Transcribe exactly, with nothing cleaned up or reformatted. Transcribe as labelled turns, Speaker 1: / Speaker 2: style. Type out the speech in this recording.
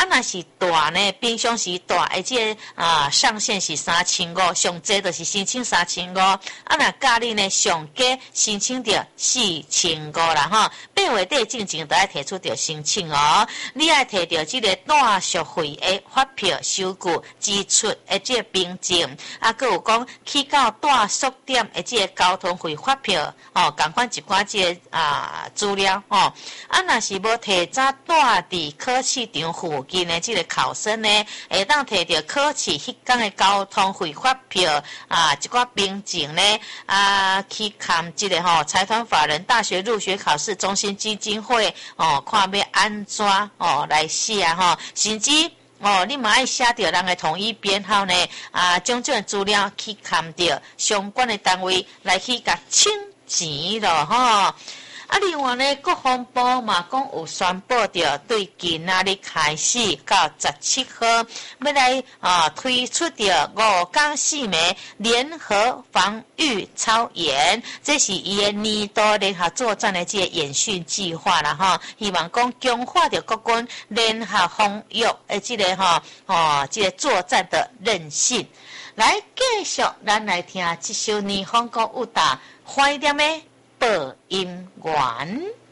Speaker 1: 啊，若是大呢，平常时大，而且啊上限是三千五，上济就是申请三千五。啊，若假日呢上加申请着四千五啦吼。八月底进前都要提出着申请哦，你爱摕着这个带续费的发票收据支出的这个凭证，啊，佮有讲去到带宿点的这个交通费发票哦，共款一寡这个啊资料哦。啊，若是无提早带伫考试场附近的这个考生呢，会当摕着考试迄天的交通费发票啊，一寡凭证呢啊，去看这个吼、哦、财团法人大学入学考试中心基金会哦，看要安怎哦来写啊吼，甚至哦，你嘛爱写着人的统一编号呢啊，种种资料去看着相关的单位来去甲清钱咯吼。啊，另外呢，国防部嘛讲有宣布着，对今仔日开始到十七号，要来啊推出着五天四暝联合防御操演，这是伊的年度联合作战的这个演训计划啦哈。希望讲强化着国军联合防御的这个哈哦这个作战的韧性。来继续，咱来听这首霓虹歌舞蹈，怀念的。播音员。